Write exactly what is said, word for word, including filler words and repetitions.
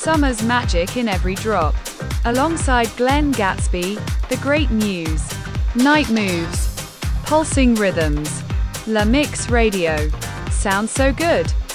summer's magic in every drop. Alongside Glenn Gatsby, The Great News, Night Moves, Pulsing Rhythms, La Mix Radio. Sounds so good.